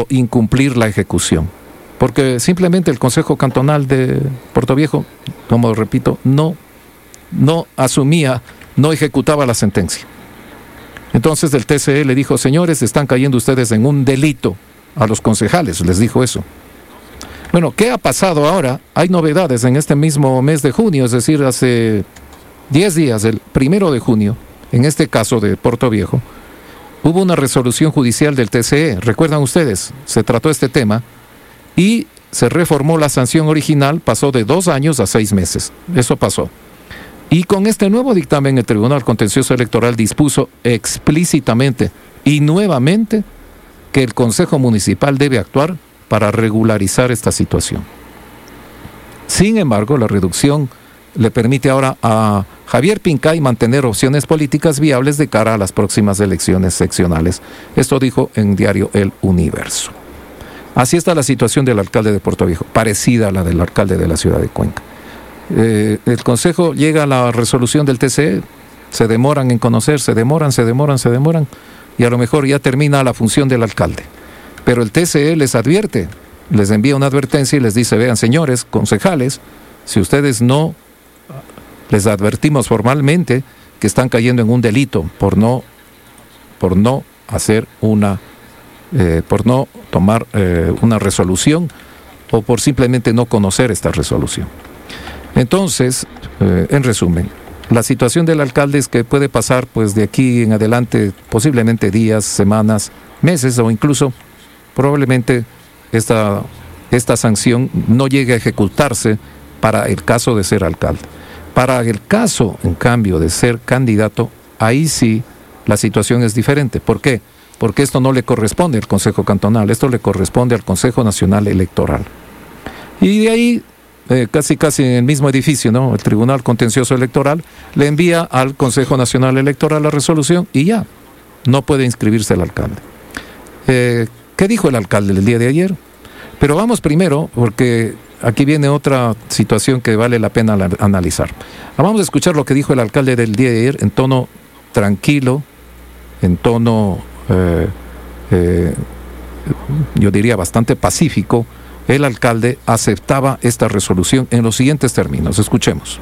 o incumplir la ejecución. Porque simplemente el Consejo Cantonal de Portoviejo, como repito, no asumía, no ejecutaba la sentencia. Entonces el TCE le dijo: señores, están cayendo ustedes en un delito. A los concejales les dijo eso. Bueno, ¿qué ha pasado ahora? Hay novedades en este mismo mes de junio, es decir, hace 10 días, el 1 de junio, en este caso de Portoviejo, hubo una resolución judicial del TCE. ¿Recuerdan ustedes? Se trató este tema y se reformó la sanción original, pasó de 2 años a 6 meses. Eso pasó. Y con este nuevo dictamen, el Tribunal Contencioso Electoral dispuso explícitamente y nuevamente que el Consejo Municipal debe actuar para regularizar esta situación. Sin embargo, la reducción le permite ahora a Javier Pincay mantener opciones políticas viables de cara a las próximas elecciones seccionales. Esto dijo en diario El Universo. Así está la situación del alcalde de Portoviejo, parecida a la del alcalde de la ciudad de Cuenca. El Consejo llega a la resolución del TCE, se demoran en conocer, se demoran, y a lo mejor ya termina la función del alcalde. Pero el TCE les advierte, les envía una advertencia y les dice: vean, señores concejales, si ustedes no, les advertimos formalmente que están cayendo en un delito por no hacer por no tomar una resolución o por simplemente no conocer esta resolución. Entonces, en resumen, la situación del alcalde es que puede pasar pues de aquí en adelante posiblemente días, semanas, meses o incluso probablemente esta sanción no llegue a ejecutarse para el caso de ser alcalde. Para el caso, en cambio, de ser candidato, ahí sí la situación es diferente. ¿Por qué? Porque esto no le corresponde al Consejo Cantonal, esto le corresponde al Consejo Nacional Electoral. Y de ahí, casi en el mismo edificio, ¿no?, el Tribunal Contencioso Electoral le envía al Consejo Nacional Electoral la resolución y ya, no puede inscribirse el alcalde. ¿Qué dijo el alcalde el día de ayer? Pero vamos primero, porque aquí viene otra situación que vale la pena analizar. Vamos a escuchar lo que dijo el alcalde del día de ayer en tono tranquilo, en tono, yo diría, bastante pacífico. El alcalde aceptaba esta resolución en los siguientes términos. Escuchemos.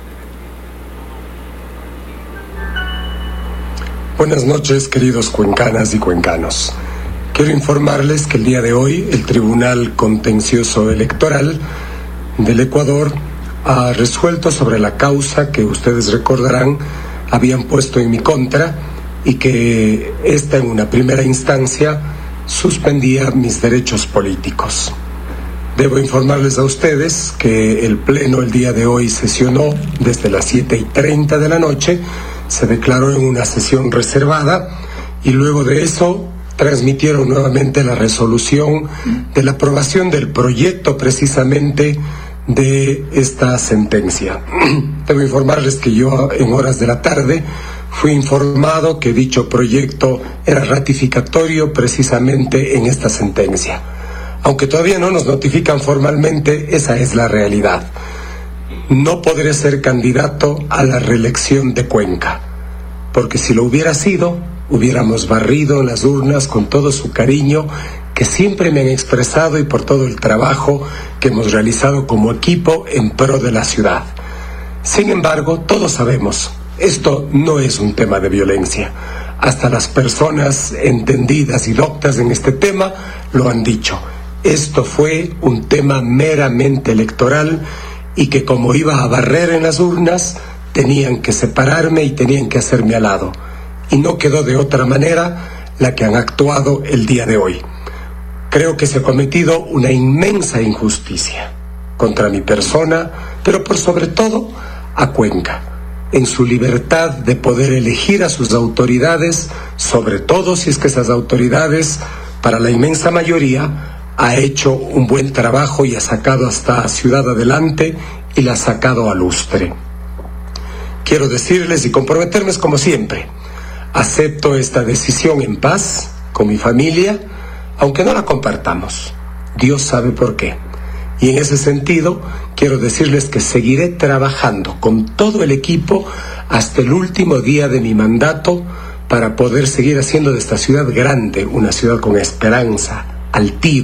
Buenas noches, queridos cuencanas y cuencanos. Quiero informarles que el día de hoy el Tribunal Contencioso Electoral del Ecuador ha resuelto sobre la causa que ustedes recordarán habían puesto en mi contra y que esta en una primera instancia suspendía mis derechos políticos. Debo informarles a ustedes que el Pleno el día de hoy sesionó desde las 7:30 de la noche, se declaró en una sesión reservada y luego de eso transmitieron nuevamente la resolución de la aprobación del proyecto precisamente de esta sentencia. Debo informarles que yo en horas de la tarde fui informado que dicho proyecto era ratificatorio precisamente en esta sentencia. Aunque todavía no nos notifican formalmente, esa es la realidad. No podré ser candidato a la reelección de Cuenca, porque si lo hubiera sido, hubiéramos barrido en las urnas con todo su cariño que siempre me han expresado y por todo el trabajo que hemos realizado como equipo en pro de la ciudad. Sin embargo, todos sabemos, esto no es un tema de violencia. Hasta las personas entendidas y doctas en este tema lo han dicho. Esto fue un tema meramente electoral y que como iba a barrer en las urnas, tenían que separarme y tenían que hacerme al lado. Y no quedó de otra manera la que han actuado el día de hoy. Creo que se ha cometido una inmensa injusticia contra mi persona, pero por sobre todo a Cuenca, en su libertad de poder elegir a sus autoridades, sobre todo si es que esas autoridades, para la inmensa mayoría, ha hecho un buen trabajo y ha sacado a esta ciudad adelante y la ha sacado a lustre. Quiero decirles y comprometerme como siempre, acepto esta decisión en paz, con mi familia, aunque no la compartamos. Dios sabe por qué. Y en ese sentido, quiero decirles que seguiré trabajando con todo el equipo hasta el último día de mi mandato para poder seguir haciendo de esta ciudad grande una ciudad con esperanza, altiva.